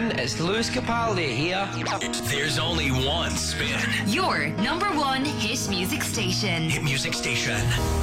everyone, it's Lewis Capaldi here. There's only one spin. Your number one hit music station. Hit music station.